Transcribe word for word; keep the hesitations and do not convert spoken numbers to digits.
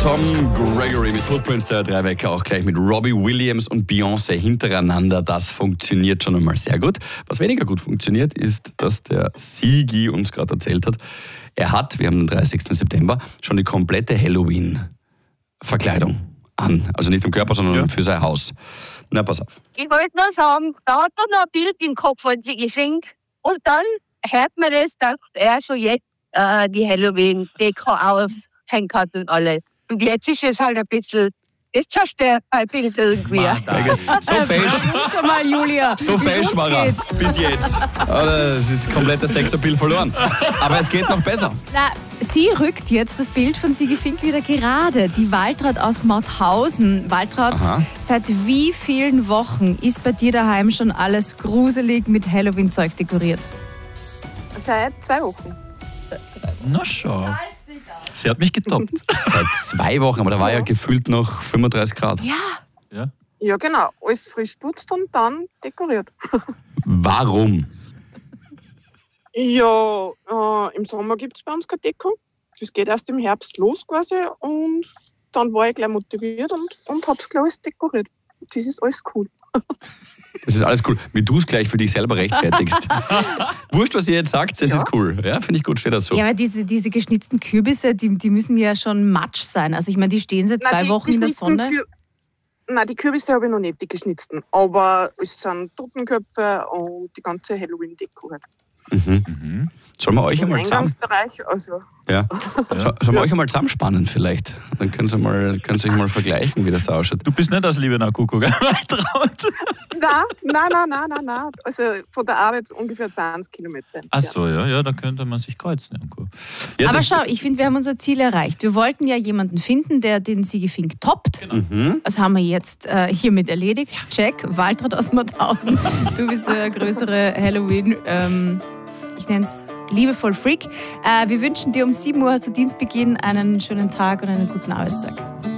Tom Gregory mit Footprints, der drei Wecker auch gleich mit Robbie Williams und Beyoncé hintereinander. Das funktioniert schon einmal sehr gut. Was weniger gut funktioniert, ist, dass der Sigi uns gerade erzählt hat, er hat, wir haben den dreißigsten September, schon die komplette Halloween-Verkleidung an. Also nicht im Körper, sondern ja. für sein Haus. Na, pass auf. Ich wollte nur sagen, da hat man noch ein Bild im Kopf von Sigi Fink. Und dann hört man das, dass er schon jetzt äh, die Halloween-Deko aufhängen hat und alles. Und jetzt ist es halt ein bisschen, jetzt zerstört ein Bild irgendwie. So fesch. mal, Julia. So fesch war er bis jetzt. Das ist komplett das Sexappeal verloren. Aber es geht noch besser. Na, sie rückt jetzt das Bild von Sigi Fink wieder gerade. Die Waltraud aus Mauthausen. Waltraud, Aha. seit wie vielen Wochen ist bei dir daheim schon alles gruselig mit Halloween-Zeug dekoriert? Seit zwei Wochen. Seit zwei Wochen. Na schau. Sie hat mich getoppt. Seit zwei Wochen, aber da war ja gefühlt noch fünfunddreißig Grad. Ja. Ja, ja genau. Alles frisch putzt und dann dekoriert. Warum? Ja, äh, im Sommer gibt es bei uns keine Deko. Das geht erst im Herbst los quasi. Und dann war ich gleich motiviert und, und habe es gleich alles dekoriert. Das ist alles cool. Das ist alles cool. Wie du es gleich für dich selber rechtfertigst. Wurscht, was ihr jetzt sagt, das ja. ist cool. Ja, finde ich gut, steht dazu. Ja, aber diese, diese geschnitzten Kürbisse, die, die müssen ja schon matsch sein. Also ich meine, die stehen seit zwei Nein, Wochen in der Sonne. Kür Nein, die Kürbisse habe ich noch nicht, die geschnitzten. Aber es sind Totenköpfe und die ganze Halloween-Deko halt. Mhm. Mhm. Sollen wir euch einmal zusammen... Also. Ja. Ja. Sollen wir ja. euch einmal zusammenspannen vielleicht? Dann können Sie, mal, können Sie euch mal vergleichen, wie das da ausschaut. Du bist nicht aus Liebenau Kuckuck, gell? Nein, nein, nein, nein, nein, nein. Also von der Arbeit ungefähr zwanzig Kilometer. Ach so, ja, ja, da könnte man sich kreuzen irgendwo. Ja, aber schau, ich finde, wir haben unser Ziel erreicht. Wir wollten ja jemanden finden, der den Sigi Fink toppt. Genau. Mhm. Das haben wir jetzt äh, hiermit erledigt. Check, Waltraud aus Mauthausen. Du bist der größere Halloween... Ähm, Ich nenne es liebevoll Freak. Äh, wir wünschen dir um sieben Uhr hast du Dienstbeginn einen schönen Tag und einen guten Arbeitstag.